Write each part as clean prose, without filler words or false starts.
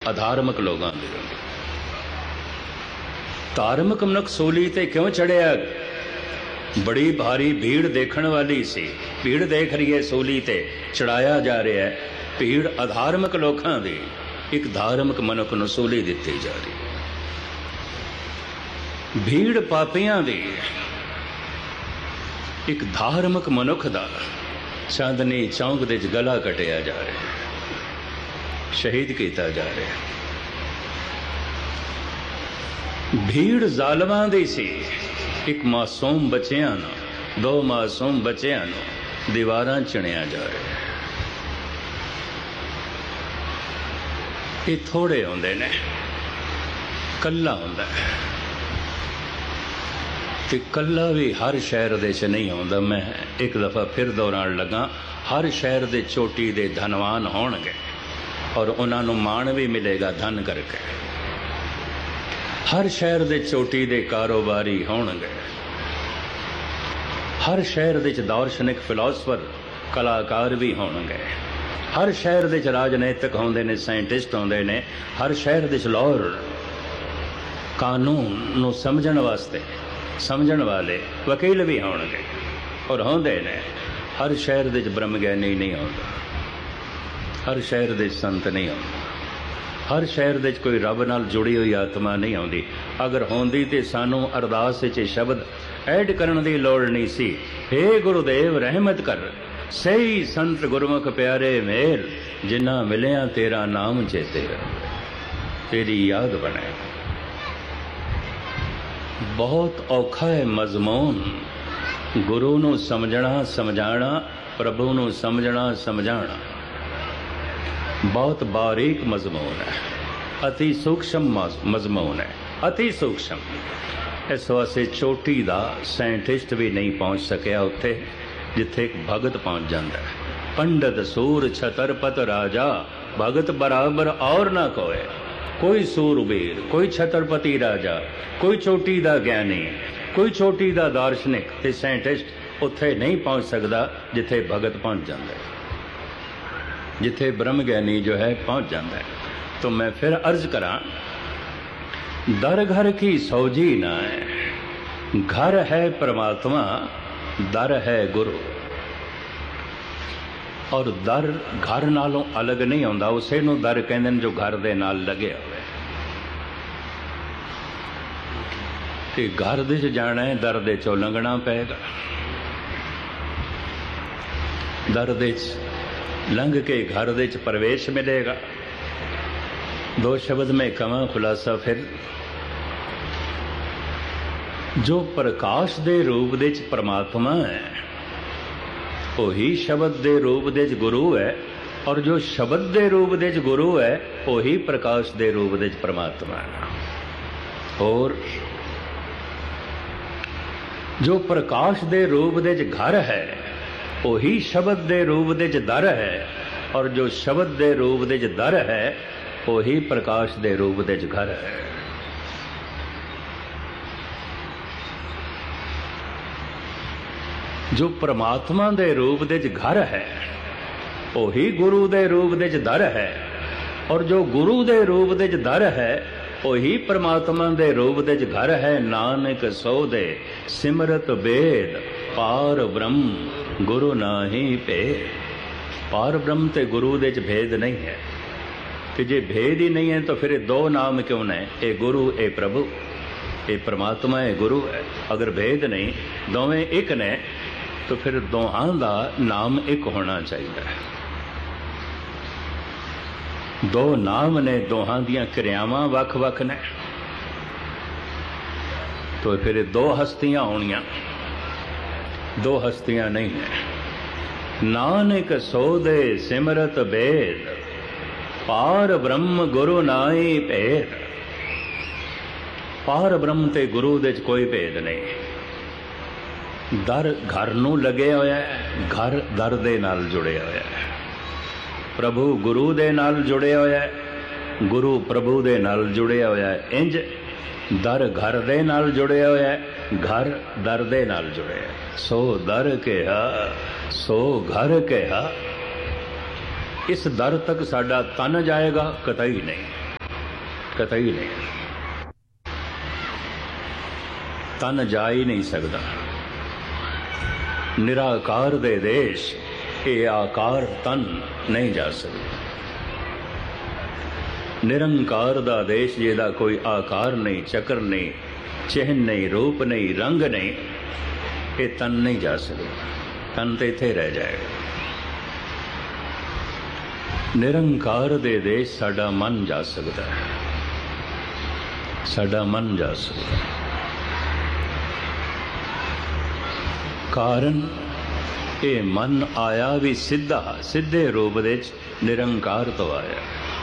अधार्मिक लोगों की। धार्मिक मनुख सूली ते क्यों चढ़िया? बड़ी भारी भीड़ देखण वाली सी, भीड़ देख रही है सूली ते चढ़ाया जा रहा है। भीड़ अधार्मिक लोगों की, एक धार्मिक मनुख नूं सूली दिती जा रही। भीड़ पापियां दी, एक धार्मिक मनुख दा चांदनी चौंक दे गला कटिया जा रहा है, शहीद किया जा रहा है। भीड़ जालमां दी सी, एक मासूम बच्चियां नूं, दो मासूम बच्चियां नूं दीवारां चिणिया जा रहा है। ये थोड़े आउंदे ने, कल्ला आउंदा है ते कल्ला भी हर शहर दे च नहीं आउंदा। मैं एक दफ़ा फिर दोहराउण लगा, हर शहर दे चोटी दे धनवान होणगे और उन्हां नूं माण भी मिलेगा धन करके। हर शहर दे चोटी दे कारोबारी होणगे, हर शहर दे दार्शनिक फिलोसफर कलाकार भी होणगे, हर शहर दे राजनीतिक होंदे ने, साइंटिस्ट होंदे ने, हर शहर दे लॉयर कानून नूं समझण वास्ते समझण वाले वकील भी होणगे और होंदे ने। हर शहर दे ब्रह्म ज्ञानी नहीं होंदा, हर शहर दे संत नहीं होंदा, हर शहर दे कोई रब नाल जुड़ी हुई आत्मा नहीं आउंदी। अगर होंदी ते सानू अरदास विच शब्द ऐड करन दी लोड़ नहीं सी। हे गुरुदेव रहमत कर, सही संत गुरमुख प्यारे मेल, जिन्ना मिलिया तेरा नाम चेते, तेरी याद बने। बहुत औखा है मजमून गुरु नूं समझना समझाना, प्रभु नूं समझना समझाना। बहुत बारीक मजमून है, अति सूक्ष्म मजमून है, अति सूक्ष्म। इस वास्ते चोटी दा साइंटिस्ट भी नहीं पहुंच सकिया उत्थे जिथे एक भगत पहुंच जाता है। पंडित सूर छतरपत राजा, भगत बराबर और ना कोई। कोई सूरबीर, कोई छतरपति राजा, कोई चोटी दा ज्ञानी, कोई चोटी दा दार्शनिक ते साइंटिस्ट उत्थे नहीं पहुंच सकता जिथे भगत पहुंच जाता है, जिथे ब्रह्म ज्ञानी जो है पहुंच जाता है। तो मैं फिर अर्ज करा, दर घर की सौजी ना है, घर है परमात्मा, दर है गुरु। और दर घर नालों अलग नहीं होंदा, उसे नूं दर कहंदे ने जो घर दे नाल लगे होवे। ते घर दे च जाना है, दर दे चों लंघना पेगा। दर दे च लंघ के घर दे च प्रवेश मिलेगा। दो शब्द में कवां खुलासा फिर, जो प्रकाश दे रूप दे च परमात्मा है, वही शब्द दे रूप दे च गुरु है, और जो शब्द दे रूप दे च गुरु है वही प्रकाश दे रूप दे च परमात्मा है। और जो प्रकाश दे रूप दे च घर है वही शब्द दे रूप दे च दर है, और जो शब्द दे रूप दे च दर है वही प्रकाश दे रूप दे च घर है। जो परमात्मा दे रूप दे च घर है वही गुरु दे रूप दे च दर है, और जो गुरु दे रूप दे च दर है वही परमात्मा दे रूप दे च घर है। नानक सो दे सिमरत वेद, पार ब्रह्म गुरु नाहि भेद। पार ब्रह्म ते गुरु दे च भेद नहीं है। कि जे भेद ही नहीं है तो फिर दो नाम क्यों ने, ए गुरु ए प्रभु, ए परमात्मा ए गुरु है। अगर भेद नहीं, दोवें एक ने, तो फिर दोहां दा नाम एक होना चाहिए। दो नाम ने, दोहां दियां क्रियावां वख वख ने, तो फिर दो हस्तियां होनियां, दो हस्तियां नहीं है। नानक सो दे सिमरत भेद, पार ब्रह्म गुरु नाई भेद। पार ब्रह्म ते गुरु दे च कोई भेद नहीं। दर घर नूं लगे होया है, घर दर दे नाल जुड़े होया है। प्रभु गुरु दे नाल जुड़े होया है, गुरु प्रभु दे नाल जुड़े होया है। इंज दर घर दे नाल जुड़े होया है, घर दर दे नाल जुड़े है। सो दर कहा, सो घर कहा। इस दर तक साडा तन जाएगा? कतई नहीं। कतई नहीं। तन जा ही नहीं सकता। निराकार दे देश ये आकार तन नहीं जा सकता। निरंकार दा देश जिहदा कोई आकार नहीं, चक्र नहीं, चिन्ह नहीं, रूप नहीं, रंग नहीं, ये तन नहीं जा सकता। तन तो इत्थे रह जाएगा। निरंकार दे देश साडा मन जा सकता है, साडा मन जा सकता है। कारण ये मन आया भी सीधा, सीधे रूप दे निरंकार तो आया।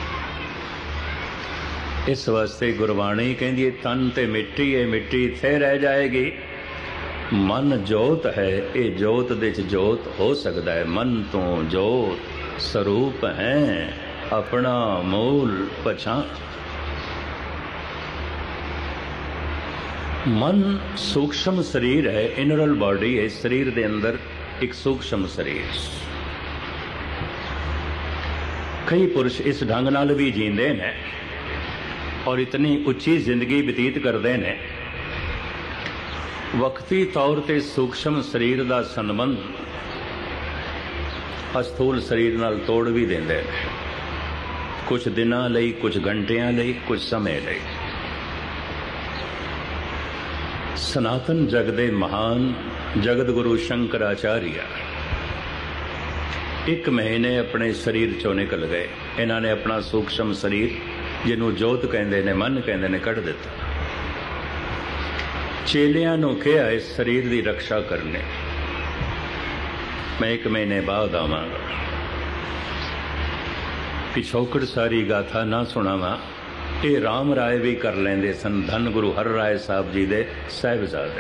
इस वास्ते गुरबाणी कहती है तन ते मिट्टी है, मिट्टी इत्थे रह जाएगी। मन जोत है, ये जोत दे जोत हो सकता है। मन तो जोत स्वरूप है, अपना मूल पहचान। मन सूक्ष्म शरीर है, इनरल बॉडी है। शरीर के अंदर एक सूक्ष्म शरीर। कई पुरुष इस ढंग नाल भी जींदे ने और इतनी उच्ची जिंदगी बतीत करते हैं, वक्ती तौर पर सूक्ष्म शरीर का संबंध अस्थूल शरीर नाल तोड़ भी देंदे ने, कुछ दिनां लई, कुछ घंटियां लई, कुछ समय लई। सनातन जग दे महान जगत गुरु शंकराचार्य 1 महीने अपने शरीर चों निकल गए। इन्होंने अपना सूक्ष्म शरीर, जिन्हों जोत कहते ने, मन कहते ने, कढ़ दिता। चेलियां नूं कहा इस शरीर की रक्षा करने, मैं 1 महीने बाद आवांगा। पिछोकड़ सारी गाथा ना सुनावा, ये राम राय भी कर लेंदे सन। धन गुरु हर राय साहब जी दे साहिबजादे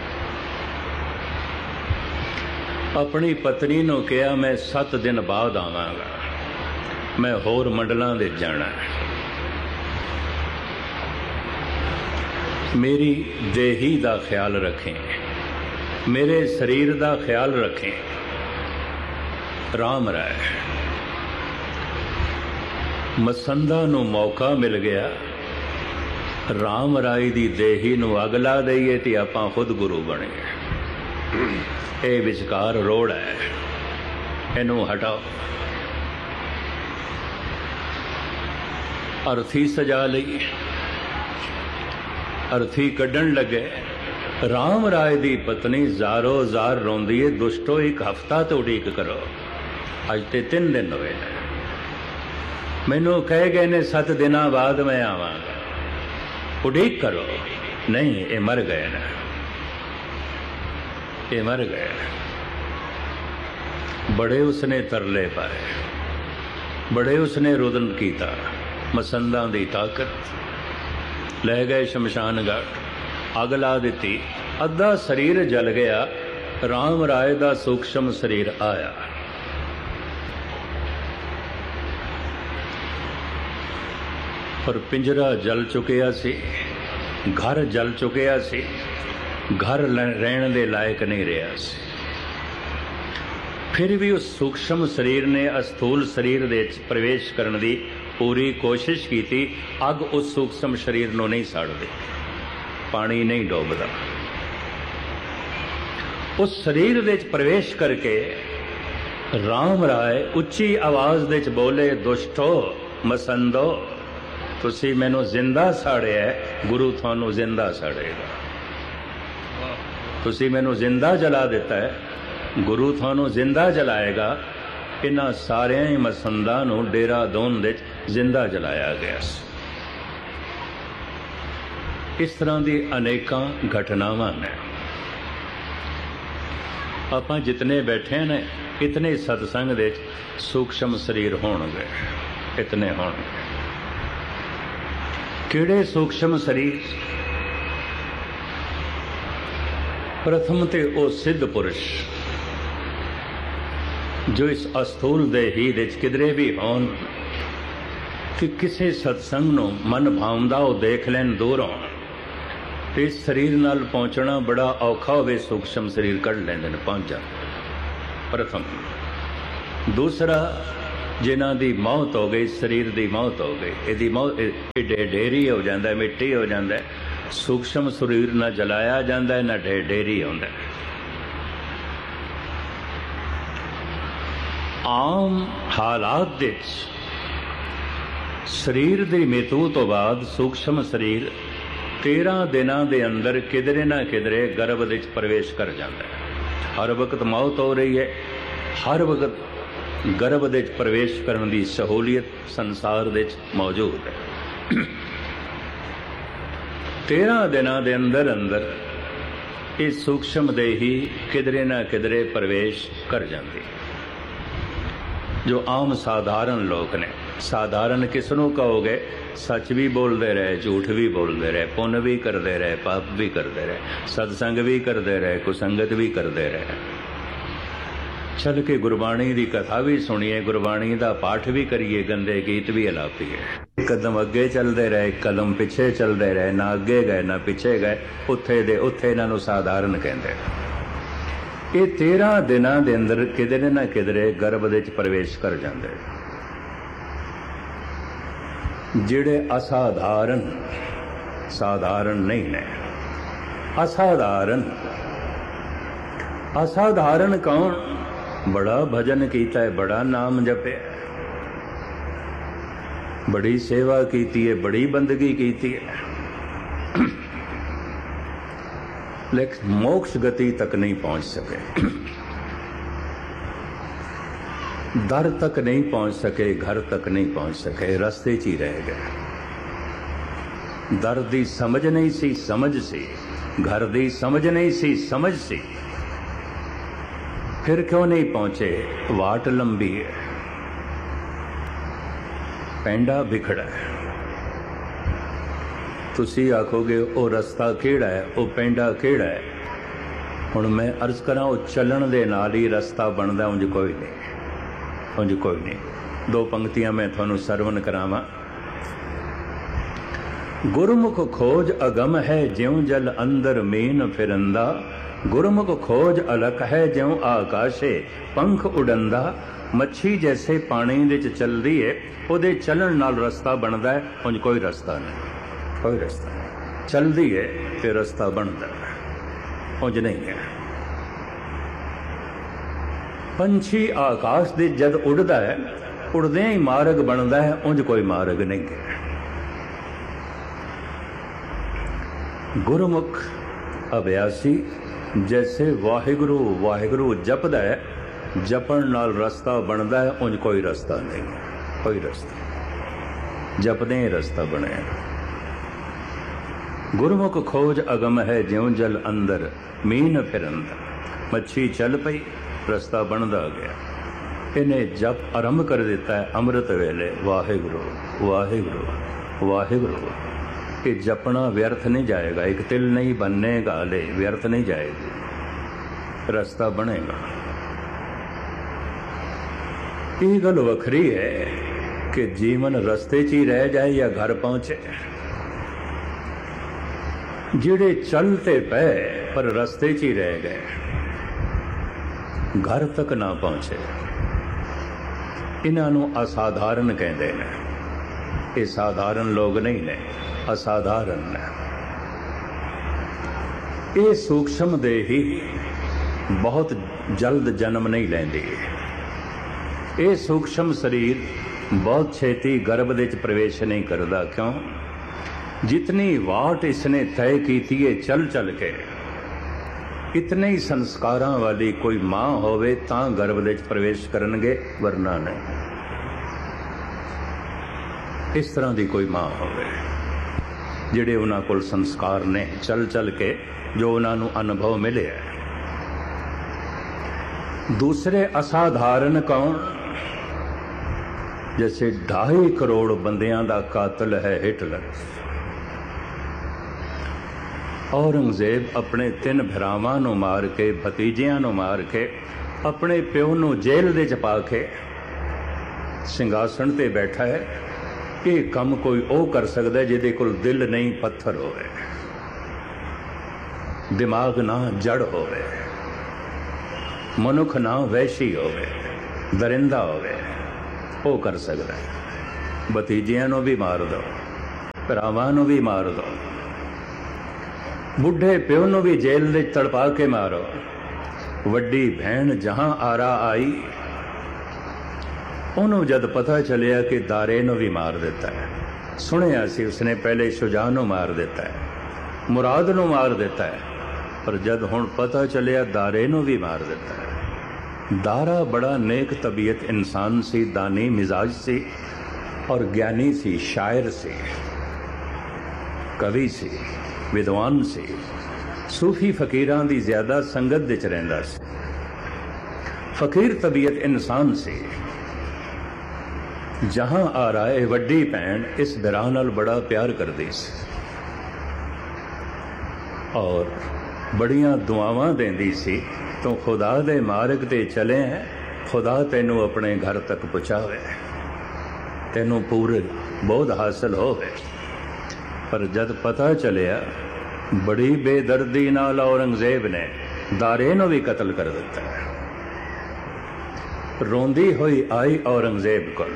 अपनी पत्नी नूं कहा मैं 7 दिन बाद आवांगा, मैं होर मंडलां दे जाना है। मेरी देही दा ख्याल रखें, मेरे शरीर दा ख्याल रखें। राम राय मसंदा नूं मौका मिल गया, राम राय दी देही नूं अग ला दईए ते आपां खुद गुरु बन गए। ये विचकार रोड़ है, इनू हटाओ। अर्थी सजा लई, अर्थी कड्ढण लगे। राम राय दी पत्नी जारो जार रोंदी है, दुष्टो 1 हफ्ता तो उड़ीक करो, अज ते 3 दिन हुए हैं। मैनू कह गए ने 7 दिनों बाद मैं आवांगा, उड़ीक करो। नहीं, ये मर गए ना, ये मर गए। बड़े उसने तरले पाए, बड़े उसने रुदन कीता। मसंदा दी ताकत ले गए शमशान घाट, अग ला दी, अद्धा शरीर जल गया। राम राय दा सूक्ष्म शरीर आया। पर पिंजरा जल चुकिया सी, घर जल चुकिया सी, घर रहने दे लायक नहीं रहा सी। फिर भी उस सूक्ष्म शरीर ने अस्थूल शरीर दे प्रवेश करने की पूरी कोशिश की थी। अग उस सूक्ष्म शरीर को नहीं साड़ती, पानी नहीं डोबता। उस शरीर दे प्रवेश करके राम राय उच्ची आवाज दे बोले, दुष्टो मसंदो, तुसी मैनू जिंदा साड़िया है, गुरु थानू जिंदा साड़ेगा। तुसी मैनू जिंदा जला दिता है, गुरु थानू जिंदा जलाएगा। इन्हां सारियां ही मसंदा नू देहरादून दे जिंदा जलाया गया। इस तरह की अनेकां घटनावां ने। आपां जितने बैठे ने, इतने सत्संग दे सूक्ष्म शरीर होणगे, इतने होणगे। किहड़े सूक्ष्म शरीर? प्रथम ते ओ सिद्ध पुरुष जो इस अस्थूल देही दे किधरे भी होन कि किसी सत्संग नूं मन भावदा वो देख लैन दूरों, तो इस शरीर नाल पहुंचना बड़ा औखा होवे, सूक्ष्म शरीर कढ़ लैंदे ने, पहुंच जाते। प्रथम। दूसरा, जिन्हां दी मौत हो गई, शरीर की मौत हो गई, इहदी मौत ढेरी हो जाता है, मिट्टी हो जाता है। सूक्ष्म शरीर ना जलाया जाता है, ना ढेरी होंदा है। आम हालात दे शरीर की मृत्यु तो बाद सूक्ष्म शरीर 13 दिनों के अंदर किधरे ना किधरे गर्भ विच प्रवेश कर जाता है। हर वक्त मौत हो रही है, हर वक्त गर्भ विच प्रवेश करने की सहूलियत संसार विच मौजूद है। 13 दिनों के अंदर अंदर ये सूक्ष्म देही किधरे ना किधरे प्रवेश कर जाती। जो आम साधारण लोग ने, साधारण किसनों कहोगे? सच भी बोलते रहे, झूठ भी बोलते रहे, पुण्य भी करते रहे, पाप भी करते रहे, सत्संग भी करते रहे, कुसंगत भी करते रहे, चल के गुरबाणी की कथा भी सुनिए, गुरबाणी का पाठ भी करिए, गंदे गीत भी अलापीए। एक कदम अगे चलते रहे, एक कदम पिछे चलते रहे, ना अगे गए ना पिछे गए, उत्थे दे उत्थे इन्हों साधारण कहते। ये 13 दिनों के अंदर किधरे ना किधरे गर्भ विच प्रवेश कर जाते। जिहड़े असाधारण, साधारण नहीं ने, असाधारण। असाधारण कौन? बड़ा भजन कीता है, बड़ा नाम जपे, बड़ी सेवा की है, बड़ी बंदगी की है, लेकिन मोक्ष गति तक नहीं पहुंच सके, दर तक नहीं पहुंच सके, घर तक नहीं पहुंच सके, रास्ते च ही रह गए। दर दी समझ नहीं सी, समझ सी, घर दी समझ नहीं सी, समझ सी, फिर क्यों नहीं पहुंचे? वाट लंबी है, पैंडा बिखड़ा है। तुसी आखोगे वो रस्ता केड़ा है, वो पेंडा केड़ा है? हुण मैं अर्ज करा, वो चलन दे नाल ही रस्ता बनदा, उंज कोई नहीं, उंज कोई नहीं। 2 पंक्तियां मैं थानू सरवण करावां। गुरमुख खोज अगम है, ज्यों जल अंदर मीन फिरंदा, गुरमुख खोज अलख है, ज्यों आकाशे पंख उड़ंदा। मच्छी जैसे पानी विच चलदी है, उहदे चलन नाल रस्ता बनदा है, उंज कोई रस्ता नहीं, कोई रास्ता नहीं। चलती है तो रास्ता बनता है, उंज नहीं है। पंछी आकाश दे जद उड़ता है, उड़दे ही मार्ग बनता है, उंज कोई मार्ग नहीं है। गुरमुख अभ्यासी जैसे वाहिगुरु वाहिगुरु जपदा है, जपण नाल रास्ता बनता है, उंज कोई रास्ता नहीं है, कोई रास्ता। जपदे ही रास्ता बने। गुरमुख खोज अगम है, ज्यों जल अंदर मीन फिरंदा। मच्छी चल पई, रास्ता बनता गया। इन्हें जप आरंभ कर दिता है अमृत वेले, वाहिगुरु वाहिगुरु वाहिगुरु। ये जपना व्यर्थ नहीं जाएगा, एक तिल नहीं बननेगा, ले व्यर्थ नहीं जाएगी, रास्ता बनेगा। ये गल वखरी है कि जीवन रस्ते च ही रह जाए या घर पहुंचे। जिहड़े चलते पे पर रस्ते च ही रह गए, घर तक ना पहुंचे, इन्हों असाधारण कहते हैं। ये साधारण लोग नहीं ने, असाधारण ने। ये सूक्ष्म देही बहुत जल्द जन्म नहीं लेंदी। ये सूक्ष्म शरीर बहुत छेती गर्भ विच प्रवेश नहीं करता। क्यों? जितनी वाट इसने तय की है चल चल के, इतने ही संस्कारां वाली कोई मां होवे तां गर्भ विच प्रवेश करनगे, वरना नहीं। इस तरह की कोई मां होवे जिहड़े उन्हां कोल संस्कार ने, चल चल के जो उन्हां नूं अनुभव मिले है। दूसरे असाधारण कौन? जैसे 2.5 करोड़ बंदियां दा कातिल है हिटलर। औरंगजेब अपने 3 भरावां नूं मार के, भतीजियां नूं मार के, अपने प्यो नूं जेल दे च पा के सिंघासन ते बैठा है। ये काम कोई ओ कर सकता है जिहदे कोल दिल नहीं पत्थर होवे, दिमाग ना जड़ होवे, मनुख ना वैशी होवे, दरिंदा होवे। ਉਹ ਕਰ ਸਕਦਾ ਹੈ। ਭਤੀਜਿਆਂ ਨੂੰ ਵੀ ਮਾਰ ਦਿਓ, ਭਰਾਵਾਂ ਨੂੰ ਵੀ ਮਾਰ ਦਿਓ, ਬੁੱਢੇ ਪਿਓ ਨੂੰ ਵੀ ਜੇਲ੍ਹ ਵਿੱਚ ਤੜਪਾ ਕੇ ਮਾਰੋ। ਵੱਡੀ ਭੈਣ ਜਹਾਂ ਆਰਾ ਆਈ, ਉਹਨੂੰ ਜਦ ਪਤਾ ਚੱਲਿਆ ਕਿ ਦਾਰੇ ਨੂੰ ਵੀ ਮਾਰ ਦਿੱਤਾ ਹੈ। ਸੁਣਿਆ ਸੀ ਉਸਨੇ ਪਹਿਲੇ ਸ਼ੁਜਾ ਨੂੰ ਮਾਰ ਦਿੱਤਾ ਹੈ, ਮੁਰਾਦ ਨੂੰ ਮਾਰ ਦਿੱਤਾ ਹੈ, ਪਰ ਜਦ ਹੁਣ ਪਤਾ ਚੱਲਿਆ ਦਾਰੇ ਨੂੰ ਵੀ ਮਾਰ ਦਿੱਤਾ ਹੈ। ਦਾਰਾ ਬੜਾ ਨੇਕ ਤਬੀਅਤ ਇਨਸਾਨ ਸੀ, ਦਾਨੀ ਮਿਜ਼ਾਜ ਸੀ ਔਰ ਗਿਆਨੀ ਸੀ, ਸ਼ਾਇਰ ਸੀ, ਕਵੀ ਸੀ, ਵਿਦਵਾਨ ਸੀ, ਸੂਫੀ ਫਕੀਰਾਂ ਦੀ ਜ਼ਿਆਦਾ ਸੰਗਤ ਵਿੱਚ ਰਹਿੰਦਾ ਸੀ। ਫਕੀਰ ਤਬੀਅਤ ਇਨਸਾਨ ਸੀ। ਜਹਾਂ ਆ ਰਾਏ ਵੱਡੀ ਭੈਣ ਇਸ ਬਿਰਾਹ ਨਾਲ ਬੜਾ ਪਿਆਰ ਕਰਦੀ ਸੀ ਔਰ ਬੜੀਆਂ ਦੁਆਵਾਂ ਦਿੰਦੀ ਸੀ, ਤੂੰ ਖੁਦਾ ਦੇ ਮਾਰਗ ਤੇ ਚਲੇ ਹੈ, ਖੁਦਾ ਤੈਨੂੰ ਆਪਣੇ ਘਰ ਤੱਕ ਪਹੁੰਚਾਵੇ, ਤੈਨੂੰ ਪੂਰੇ ਬੋਧ ਹਾਸਲ ਹੋਵੇ। ਪਰ ਜਦ ਪਤਾ ਚੱਲਿਆ, ਬੜੀ ਬੇਦਰਦੀ ਨਾਲ ਔਰੰਗਜ਼ੇਬ ਨੇ ਦਾਰੇ ਨੂੰ ਵੀ ਕਤਲ ਕਰ ਦਿੱਤਾ। ਰੋਂਦੀ ਹੋਈ ਆਈ ਔਰੰਗਜ਼ੇਬ ਕੋਲ।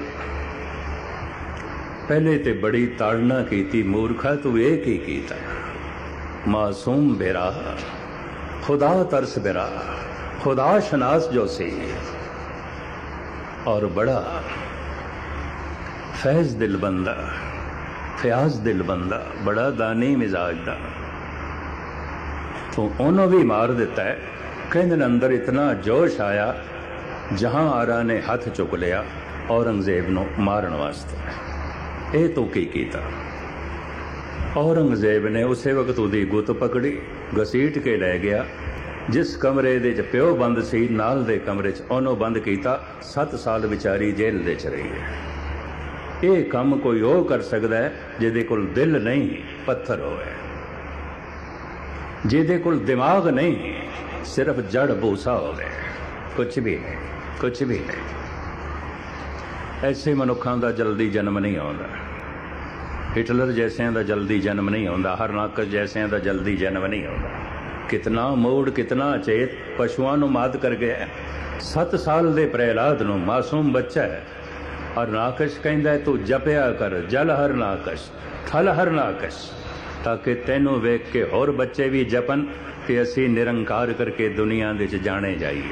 ਪਹਿਲੇ ਤੇ ਬੜੀ ਤਾੜਨਾ ਕੀਤੀ, ਮੂਰਖਾ ਤੂੰ ਇਹ ਕੀ ਕੀਤਾ? ਮਾਸੂਮ ਬਿਰਾ, ਖੁਦਾ ਤਰਸ ਬਿਰਾ, ਖੁਦਾ ਸ਼ਨਾਸ ਜੋ ਸੀ ਔਰ ਬੜਾ ਫੈਜ਼ ਦਿਲ ਬੰਦਾ, ਫਿਆਜ਼ ਦਿਲ ਬੰਦਾ, ਬੜਾ ਦਾਨੀ ਮਿਜ਼ਾਜ ਦਾ, ਤੂੰ ਉਹਨੂੰ ਵੀ ਮਾਰ ਦਿੱਤਾ ਹੈ। ਕਹਿੰਦੇ ਅੰਦਰ ਇਤਨਾ ਜੋਸ਼ ਆਇਆ, ਜਹਾਂ ਆਰਾ ਨੇ ਹੱਥ ਚੁੱਕ ਲਿਆ ਔਰੰਗਜ਼ੇਬ ਨੂੰ ਮਾਰਨ ਵਾਸਤੇ। ਇਹ ਤੂੰ ਕੀ ਕੀਤਾ? ਔਰੰਗਜ਼ੇਬ ਨੇ ਉਸੇ ਵਕਤ ਉਹਦੀ ਗੁੱਤ ਪਕੜੀ, ਘਸੀਟ ਕੇ ਲੈ ਗਿਆ। ਜਿਸ ਕਮਰੇ ਦੇ 'ਚ ਪਿਓ ਬੰਦ ਸੀ, ਨਾਲ ਦੇ ਕਮਰੇ 'ਚ ਉਹਨੂੰ ਬੰਦ ਕੀਤਾ। 7 ਸਾਲ ਵਿਚਾਰੀ ਜੇਲ੍ਹ ਦੇ 'ਚ ਰਹੀ ਹੈ। ਇਹ ਕੰਮ ਕੋਈ ਉਹ ਕਰ ਸਕਦਾ ਹੈ ਜਿਹਦੇ ਕੋਲ ਦਿਲ ਨਹੀਂ, ਪੱਥਰ ਹੋਵੇ, ਜਿਹਦੇ ਕੋਲ ਦਿਮਾਗ ਨਹੀਂ, ਸਿਰਫ ਜੜ ਭੂਸਾ ਹੋਵੇ, ਕੁਛ ਵੀ ਨਹੀਂ, ਕੁਛ ਵੀ ਨਹੀਂ। ਐਸੇ ਮਨੁੱਖਾਂ ਦਾ ਜਲਦੀ ਜਨਮ ਨਹੀਂ ਆਉਂਦਾ। ਹਿਟਲਰ ਜੈਸਿਆਂ ਦਾ ਜਲਦੀ ਜਨਮ ਨਹੀਂ ਆਉਂਦਾ, ਹਰਨਾਕਸ਼ ਜੈਸਿਆਂ ਦਾ ਜਲਦੀ ਜਨਮ ਨਹੀਂ ਆਉਂਦਾ। ਕਿਤਨਾ ਮੋੜ, ਕਿਤਨਾ ਚੇਤ, ਪਸ਼ੂਆਂ ਨੂੰ ਮਾਤ ਕਰ ਗਿਆ। 7 ਸਾਲ ਦੇ ਪ੍ਰਹਿਲਾਦ ਨੂੰ, ਮਾਸੂਮ ਬੱਚਾ ਹੈ। ਹਰਨਾਕਸ਼ ਕਹਿੰਦਾ ਤੂੰ ਜਪਿਆ ਕਰ, ਜਲ ਹਰਨਾਕਸ਼, ਥਲ ਹਰਨਾਕਸ਼, ਤਾਂ ਕਿ ਤੈਨੂੰ ਵੇਖ ਕੇ ਹੋਰ ਬੱਚੇ ਵੀ ਜਪਨ ਕਿ ਅਸੀਂ ਨਿਰੰਕਾਰ ਕਰਕੇ ਦੁਨੀਆ ਦੇ 'ਚ ਜਾਣੇ ਜਾਈਏ।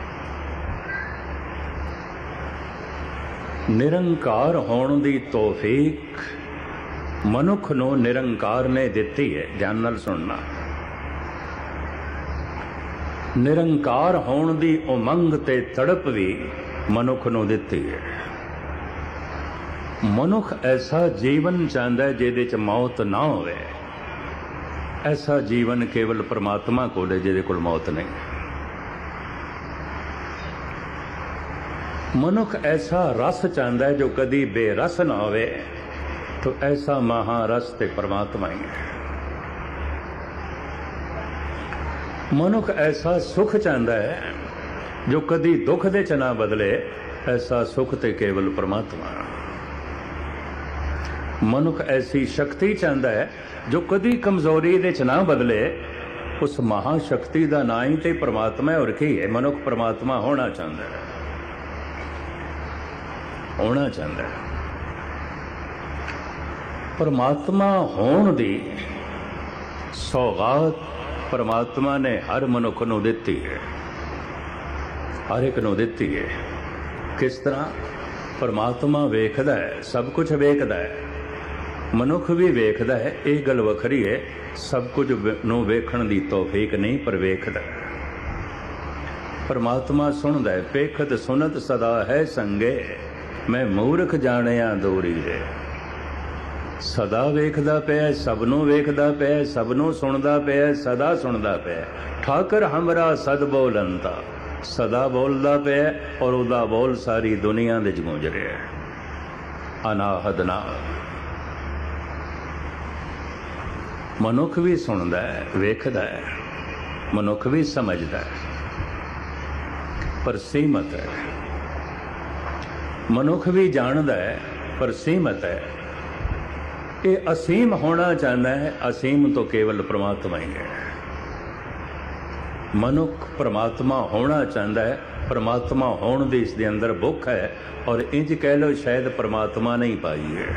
ਨਿਰੰਕਾਰ ਹੋਣ ਦੀ ਤੌਫੀਕ ਮਨੁੱਖ ਨੂੰ ਨਿਰੰਕਾਰ ਨੇ ਦਿੱਤੀ ਹੈ। ਧਿਆਨ ਨਾਲ ਸੁਣਨਾ। ਨਿਰੰਕਾਰ ਹੋਣ ਦੀ ਉਮੰਗ ਤੇ ਤੜਪ ਵੀ ਮਨੁੱਖ ਨੂੰ ਦਿੱਤੀ ਹੈ। ਮਨੁੱਖ ਐਸਾ ਜੀਵਨ ਚਾਹੁੰਦਾ ਹੈ ਜਿਹਦੇ 'ਚ ਮੌਤ ਨਾ ਹੋਵੇ। ਐਸਾ ਜੀਵਨ ਕੇਵਲ ਪਰਮਾਤਮਾ ਕੋਲ ਹੈ ਜਿਹਦੇ ਕੋਲ ਮੌਤ ਨਹੀਂ। ਮਨੁੱਖ ਐਸਾ ਰਸ ਚਾਹੁੰਦਾ ਹੈ ਜੋ ਕਦੀ ਬੇਰਸ ਨਾ ਹੋਵੇ, ਤਾਂ ਐਸਾ ਮਹਾਰਸ ਤੇ ਪਰਮਾਤਮਾ ਹੀ ਹੈ। ਮਨੁੱਖ ਐਸਾ ਸੁਖ ਚਾਹੁੰਦਾ ਹੈ ਜੋ ਕਦੀ ਦੁੱਖ ਦੇ 'ਚ ਨਾ ਬਦਲੇ, ਐਸਾ ਸੁਖ ਤੇ ਕੇਵਲ ਪਰਮਾਤਮਾ। ਮਨੁੱਖ ਐਸੀ ਸ਼ਕਤੀ ਚਾਹੁੰਦਾ ਹੈ ਜੋ ਕਦੀ ਕਮਜ਼ੋਰੀ ਦੇ 'ਚ ਨਾ ਬਦਲੇ, ਉਸ ਮਹਾਸ਼ਕਤੀ ਦਾ ਨਾਂ ਹੀ ਤੇ ਪਰਮਾਤਮਾ ਹੈ। ਹੋਰ ਕੀ ਹੈ? ਮਨੁੱਖ ਪਰਮਾਤਮਾ ਹੋਣਾ ਚਾਹੁੰਦਾ ਹੈ, ਹੋਣਾ ਚਾਹੁੰਦਾ ਹੈ। ਪਰਮਾਤਮਾ ਹੋਣ ਦੀ ਸੌਗਾਤ ਪਰਮਾਤਮਾ ਨੇ ਹਰ ਮਨੁੱਖ ਨੂੰ ਦਿੱਤੀ ਹੈ, ਹਰ ਇੱਕ ਨੂੰ ਦਿੱਤੀ ਹੈ। ਕਿਸ ਤਰ੍ਹਾਂ? ਪਰਮਾਤਮਾ ਵੇਖਦਾ ਹੈ, ਸਭ ਕੁਝ ਵੇਖਦਾ ਹੈ। ਮਨੁੱਖ ਵੀ ਵੇਖਦਾ ਹੈ, ਇਹ ਗੱਲ ਵੱਖਰੀ ਹੈ। ਸਭ ਕੁਝ ਨੂੰ ਵੇਖਣ ਦੀ ਤੌਫੀਕ ਨਹੀਂ, ਪਰ ਵੇਖਦਾ ਹੈ। ਪਰਮਾਤਮਾ ਸੁਣਦਾ ਹੈ। ਪੇਖਤ ਸੁਨਤ ਸਦਾ ਹੈ ਸੰਗੇ, ਮੈਂ ਮੂਰਖ ਜਾਣਿਆ ਦੂਰੀ ਹੈ। ਸਦਾ ਵੇਖਦਾ ਪਿਆ, ਸਭ ਨੂੰ ਵੇਖਦਾ ਪਿਆ, ਸਭ ਨੂੰ ਸੁਣਦਾ ਪਿਆ, ਸਦਾ ਸੁਣਦਾ ਪਿਆ। ਠਾਕਰ ਹਮਰਾ ਸਦ ਬੋਲੰਤਾ, ਸਦਾ ਬੋਲਦਾ ਪਿਆ ਔਰ ਉਹਦਾ ਬੋਲ ਸਾਰੀ ਦੁਨੀਆ ਦੇ 'ਚ ਗੂੰਜ ਰਿਹਾ। ਅਨਾਹਦ ਨਾਲ ਮਨੁੱਖ ਵੀ ਸੁਣਦਾ ਹੈ, ਵੇਖਦਾ ਹੈ, ਮਨੁੱਖ ਵੀ ਸਮਝਦਾ ਹੈ, ਪਰ ਸੀਮਤ ਹੈ। ਮਨੁੱਖ ਵੀ ਜਾਣਦਾ ਹੈ, ਪਰ ਸੀਮਤ ਹੈ। ਇਹ ਅਸੀਮ ਹੋਣਾ ਚਾਹੁੰਦਾ ਹੈ, ਅਸੀਮ ਤੋਂ ਕੇਵਲ ਪਰਮਾਤਮਾ ਹੀ ਹੈ। ਮਨੁੱਖ ਪਰਮਾਤਮਾ ਹੋਣਾ ਚਾਹੁੰਦਾ ਹੈ, परमात्मा होने की इसके अंदर भुख है, और इंज कह लो शायद परमात्मा नहीं पाई है।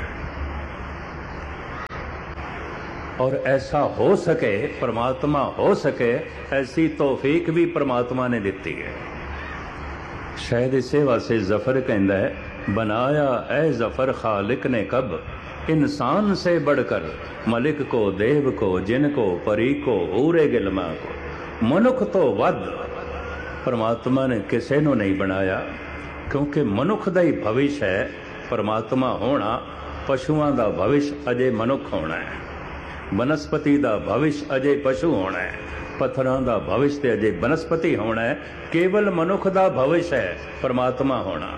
और ऐसा हो सके, परमात्मा हो सके, ऐसी तौफीक भी परमात्मा ने दी है। शायद इसे वास्ते जफर कहता है, बनाया ए जफर खालिक ने कब इंसान से बढ़कर, मलिक को, देव को, जिन को, परी को, हूरे गिलमा को, मनुख तो वध परमात्मा ने किसी को नहीं बनाया, क्योंकि मनुख का ही भविष्य है परमात्मा होना। पशुओं का भविष्य अजे मनुख होना है, वनस्पति का भविष्य अजे पशु होना है, पत्थरों का भविष्य ते अजे वनस्पति होना है। केवल मनुख का भविष्य है परमात्मा होना।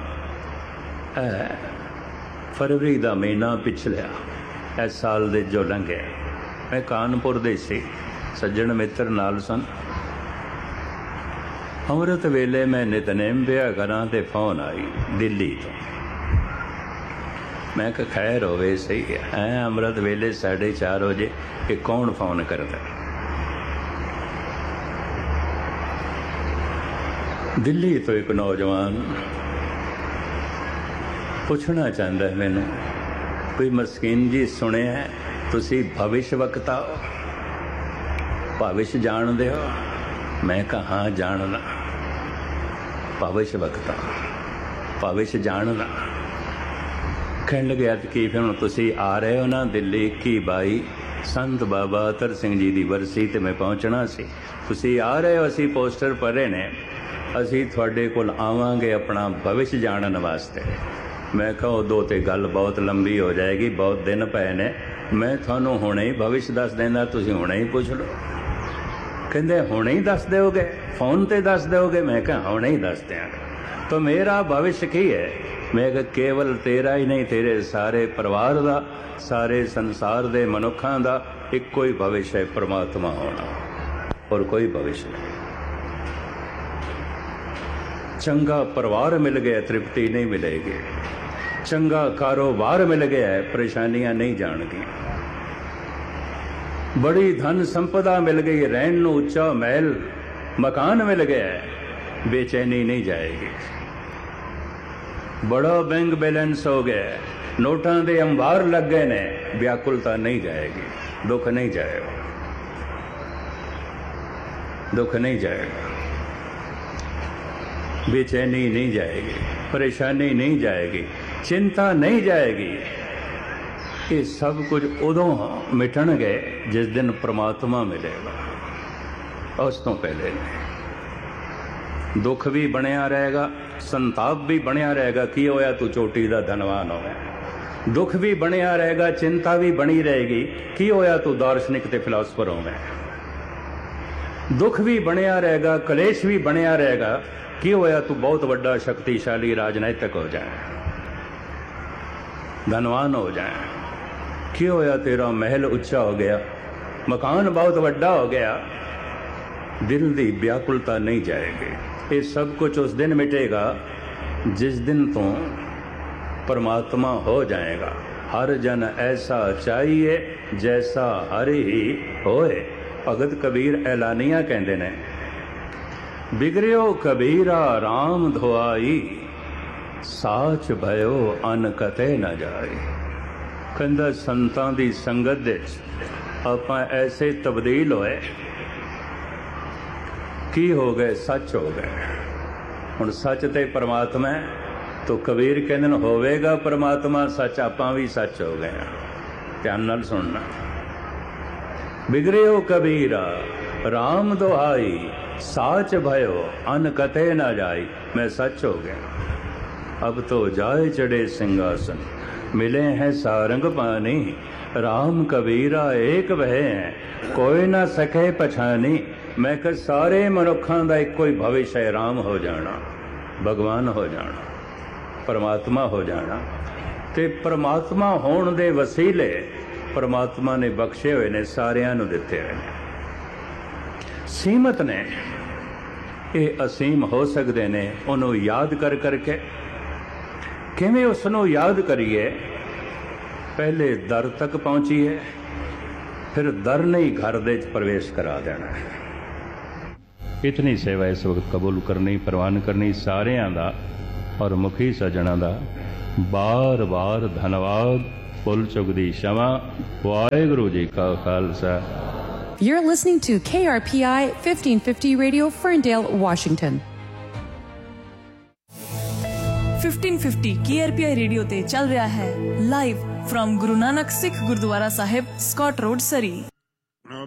फरवरी का महीना पिछलिया इस साल दे जो लंघे, मैं कानपुर दे सी सज्जन मित्र नाल सन। अमृत वेले मैं नितनेम पिया करा ते फोन आई दिल्ली तो। मैं कहा खैर होवे सही है, अमृत वेले 4:30 बजे कि कौन फोन करता। दिल्ली तो एक नौजवान पूछना चाहता है मैनू, कोई मस्कीन जी सुने है तुसी भविष्य वक्ता हो, भविष्य जानते हो? मैं कहा हाँ जानना। भविष्य वक्ता, भविष्य जानना। कहने लगे कि फिर हम तुसी आ रहे हो ना दिल्ली 21/22 संत बाबा अतर सिंह जी की बरसी ते मैं पहुँचना सी, तुसी आ रहे हो? असी पोस्टर पढ़े ने, असी थोड़े कोल आवांगे अपना भविष्य जानने वास्ते। मैं कहा उदों तो गल बहुत लंबी हो जाएगी, बहुत दिन पे ने, मैं थानू हुणे ही भविष्य दस देना, तुसीं हुणे ही पूछ लो। कहते हुणे ही दस दोगे, फोन ते दस दोगे? मैं कहा हुणे ही दस देंगे। तो मेरा भविष्य की है? मैं कहा केवल तेरा ही नहीं, तेरे सारे परिवार का, सारे संसार दे मनुखों का इक्को ही भविष्य है, परमात्मा होना, और कोई भविष्य नहीं। चंगा परिवार मिल गया तृप्ति नहीं मिलेगी, चंगा कारोबार मिल गया है परेशानियां नहीं जाएगी, बड़ी धन संपदा मिल गई, रहन नूं उच्चा महल मकान मिल गया है, बेचैनी नहीं जाएगी। बड़ा बैंक बैलेंस हो गया है, नोटां दे अंबार लग गए ने, व्याकुलता नहीं जाएगी, दुख नहीं जाएगा, दुख नहीं जाएगा, बेचैनी नहीं जाएगी, परेशानी नहीं जाएगी, चिंता नहीं जाएगी। ये सब कुछ उदों मिटणगे जिस दिन परमात्मा मिलेगा, उस तो पहले नहीं। दुख भी बनिया रहेगा, संताप भी बनिया रहेगा, की होया तू चोटी दा धनवान हो गया। दुख भी बनिया रहेगा, चिंता भी बनी रहेगी, की होया तू दार्शनिक ते फिलासफर हो गया। दुख भी बनिया रहेगा, कलेश भी बनिया रहेगा, की होया तू बहुत बड़ा शक्तिशाली राजनैतिक हो जाए, धनवान हो जाए। की होया तेरा महल उच्चा हो गया, मकान बहुत बड़ा हो गया, दिल की व्याकुलता नहीं जाएगी। ये सब कुछ उस दिन मिटेगा जिस दिन तो परमात्मा हो जाएगा। हर जन ऐसा चाहिए जैसा हर ही होए। भगत कबीर ऐलानिया कहते ने, बिगड़ियो कबीरा राम धोआई, साच भयो अन कते न जाए। कहंदा संतां दी संगत दे आपां ऐसे तब्दील होए, की हो गए, सच हो गए। हुण सच ते परमात्मा है, तो कबीर कहंदे ने होवेगा परमात्मा सच, आपां भी सच हो गए। ध्यान नाल सुनना। बिगड़ियो कबीरा राम दुहाई, साच भयो अन कते न जाई। मैं सच हो गया, अब तो जाए चढ़े सिंहासन, मिले हैं सारंग पानी। राम कबीरा एक वह है, कोई ना सके पछानी। मैं कह सारे मनुखों का एक कोई भविष्य है, राम हो जाना, भगवान हो जाना, परमात्मा हो जाना। ते परमात्मा होने दे वसीले परमात्मा ने बख्शे हुए ने, सारियां नूं दिते हुए ने। सीमत ने ये असीम हो सकते ने, उन्होंने याद कर करके। किवें उसनों याद करिए? पहले दर तक पहुंचीए, फिर दर नहीं घर दे प्रवेश करा देना है। इतनी सेवा इस वक्त कबूल करनी प्रवान करनी सारिਆਂ ਦਾ और मुखी सज्जणा ਦਾ बार बार धन्यवाद। भुल चुक दी क्षमा। वाहिगुरू जी का Khalsa. You're listening to KRPI 1550 Radio, Ferndale, Washington. 1550 KRPI radio ते चल रहा है live from Guru Nanak Sikh gurdwara Sahib, Scott road, सरी।